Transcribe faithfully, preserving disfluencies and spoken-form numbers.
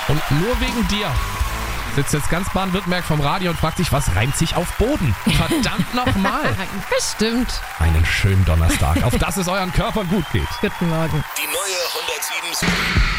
Und nur wegen dir sitzt jetzt ganz Baden-Württemberg vom Radio und fragt sich, was reimt sich auf Boden? Verdammt nochmal. Bestimmt. Einen schönen Donnerstag, auf dass es euren Körper gut geht. Guten Morgen. Die neue hundertsieben Komma sieben